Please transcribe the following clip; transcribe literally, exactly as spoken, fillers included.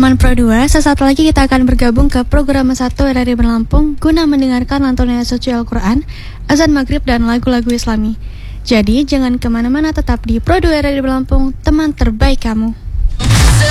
teman Pro dua, sesaat lagi kita akan bergabung ke program satu R R I Lampung guna mendengarkan lantunan suci Al-Quran, azan maghrib dan lagu-lagu Islami. Jadi jangan kemana-mana, tetap di Pro dua R R I Lampung, teman terbaik kamu.